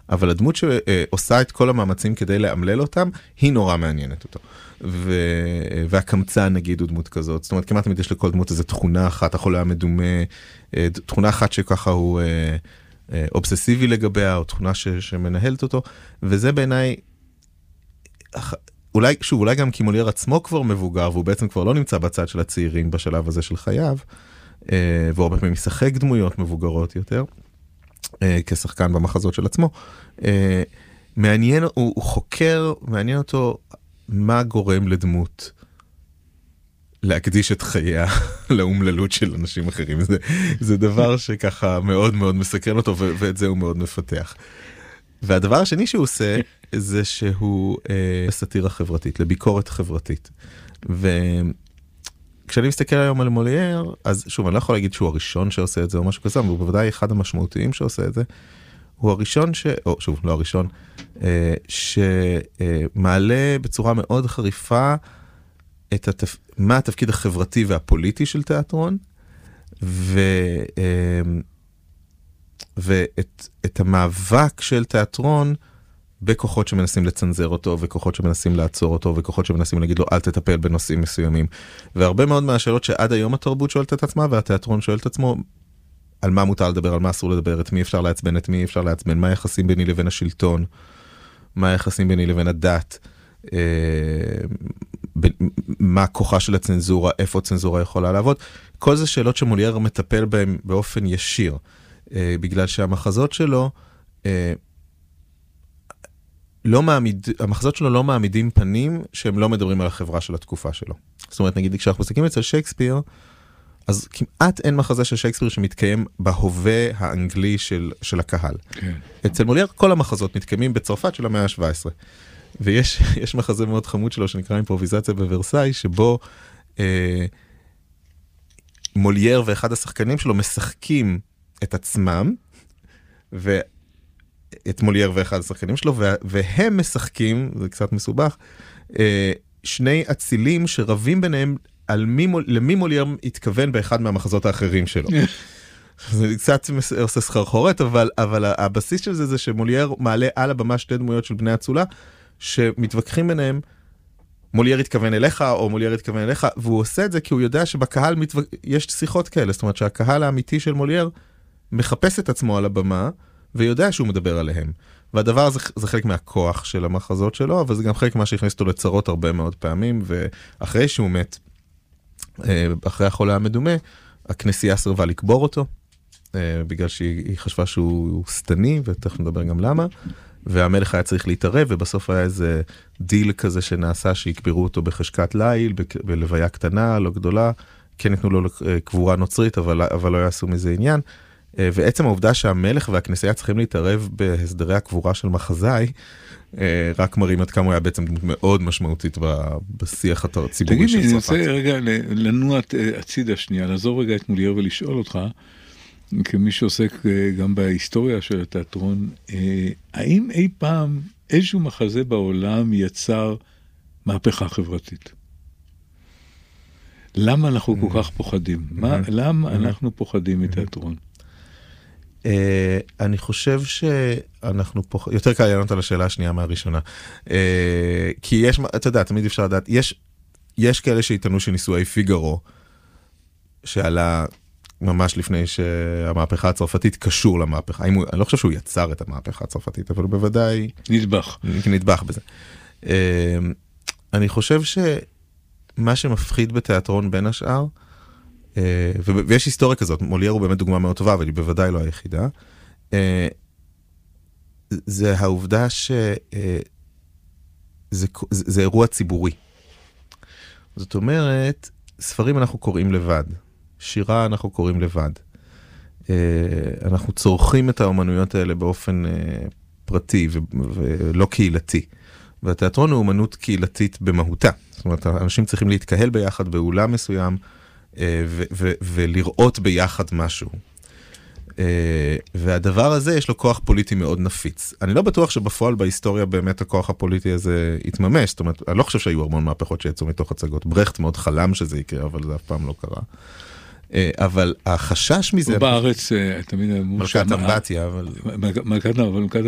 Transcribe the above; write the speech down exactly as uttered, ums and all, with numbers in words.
אבל הדמות שעושה את כל המאמצים כדי לאמלל אותם, היא נורא מעניינת אותו. ו... והקמצן נגיד הוא דמות כזאת, זאת אומרת כמעט תמיד יש לכל דמות איזו תכונה אחת, החולה המדומה, תכונה אחת שככה הוא אובססיבי לגביה, או תכונה ש... שמנהלת אותו, וזה בעיניי, אולי, שוב, אולי גם כי מולייר עצמו כבר מבוגר, והוא בעצם כבר לא נמצא בצד של הצעירים בשלב הזה של חייו, והוא הרבה פעמים משחק דמויות מבוגרות יותר, כשחקן במחזות של עצמו. מעניין, הוא, הוא חוקר, מעניין אותו מה גורם לדמות להקדיש את חייה לאומללות של אנשים אחרים. זה, זה דבר שככה מאוד מאוד מסקרן אותו, ו- ואת זה הוא מאוד מפתח. והדבר השני שהוא עושה, זה שהוא אה, סאטירה חברתית, לביקורת חברתית. וכשאני מסתכל היום על מולייר, אז שוב, אני לא יכול להגיד שהוא הראשון שעושה את זה או משהו כזה, אבל הוא בוודאי אחד המשמעותיים שעושה את זה. הוא הראשון ש... או שוב, לא הראשון, אה, שמעלה בצורה מאוד חריפה את התפ... מה התפקיד החברתי והפוליטי של תיאטרון, ו... אה, ואת את המאבק של תיאטרון בכוחות שמנסים לצנזר אותו, וכוחות שמנסים לעצור אותו, וכוחות שמנסים להגיד לו, אל תטפל בנושאים מסוימים. והרבה מאוד מהשאלות שעד היום התרבות שואלת את עצמה, והתיאטרון שואל את עצמו, על מה מותר לדבר, על מה אסור לדבר, את מי אפשר לעצבן, את מי אפשר לעצבן, מה היחסים ביני לבין השלטון, מה היחסים ביני לבין הדת, אה, ב, מה הכוחה של הצנזורה, איפה הצנזורה יכולה לעבוד. כל זה שאלות שמולייר מטפל בהן באופן ישיר. בגלל שהמחזות שלו לא מעמיד, המחזות שלו לא מעמידים פנים שהם לא מדברים על החברה של התקופה שלו. זאת אומרת, נגיד, כשאנחנו מסתכלים אצל שייקספיר, אז כמעט אין מחזה של שייקספיר שמתקיים בהווה האנגלי של, של הקהל. כן. אצל מולייר כל המחזות מתקיימים בצרפת של המאה ה-שבע עשרה. ויש יש מחזה מאוד חמוד שלו שנקרא אימפרוביזציה בוורסאי, שבו אה, מולייר ואחד השחקנים שלו משחקים את עצמם, ואת מולייר ואחד השחקנים שלו, והם משחקים, זה קצת מסובך, שני אצילים שרבים ביניהם על מי, למי מולייר התכוון באחד מהמחזות האחרים שלו. זה קצת עושה סחרחורת, אבל, אבל הבסיס של זה זה שמולייר מעלה על הבמה שתי דמויות של בני אצולה, שמתווכחים ביניהם, מולייר התכוון אליך, או מולייר התכוון אליך, והוא עושה את זה כי הוא יודע שבקהל מתו... יש שיחות כאלה, זאת אומרת שהקהל האמיתי של מולייר מחפש את עצמו על הבמה, ויודע שהוא מדבר עליהם. והדבר הזה זה חלק מהכוח של המחזות שלו, אבל זה גם חלק מה שהכניס אותו לצרות הרבה מאוד פעמים, ואחרי שהוא מת, אחרי החולה המדומה, הכנסייה סרבה לקבור אותו, בגלל שהיא חשבה שהוא סתני, ותכף נדבר גם למה, והמלך היה צריך להתערב, ובסוף היה איזה דיל כזה שנעשה, שיקברו אותו בחשכת ליל, בלוויה קטנה, לא גדולה, כן ניתנו לו קבורה נוצרית, אבל, אבל לא יעשו מזה עניין. ועצם העובדה שהמלך והכנסייה צריכים להתערב בהסדרי הקבורה של מחזאי, רק מראים עד כמה הוא היה בעצם דמות מאוד משמעותית בשיח הציבורי של צרפת. תגיד לי, אני רוצה רגע לנוע הצידה שנייה, לעזור רגע את מולייר ולשאול אותך, כמי שעוסק גם בהיסטוריה של התיאטרון, האם אי פעם איזשהו מחזה בעולם יצר מהפכה חברתית? למה אנחנו כל כך פוחדים? למה אנחנו פוחדים מתיאטרון? אני חושב שאנחנו פוחדים, יותר קל לענות על השאלה השנייה מהראשונה. כי יש, אתה יודע, תמיד אפשר לדעת, יש, יש כאלה שהתענו שנישואי פיגארו, שעלה ממש לפני שהמהפכה הצרפתית קשור למהפכה. אני לא חושב שהוא יצר את המהפכה הצרפתית, אבל הוא בוודאי נדבך. נדבך בזה. אני חושב שמה שמפחיד בתיאטרון בין השאר, ויש היסטוריה כזאת, מולייר הוא באמת דוגמה מאוד טובה, אבל היא בוודאי לא היחידה, זה העובדה שזה אירוע ציבורי. זאת אומרת, ספרים אנחנו קוראים לבד, שירה אנחנו קוראים לבד. אנחנו צורכים את האומנויות האלה באופן פרטי ולא קהילתי. והתיאטרון הוא אומנות קהילתית במהותה. זאת אומרת, אנשים צריכים להתקהל ביחד באולם מסוים, ו- ו- ולראות ביחד משהו. והדבר הזה יש לו כוח פוליטי מאוד נפיץ. אני לא בטוח שבפועל בהיסטוריה באמת הכוח הפוליטי הזה יתממש. זאת אומרת, אני לא חושב שהיו המון מהפכות שיצאו מתוך הצגות. ברכט מאוד חלם שזה יקרה, אבל זה אף פעם לא קרה. אבל החשש מזה... בארץ, תמיד... מלכת אמבטיה, אבל... מלכת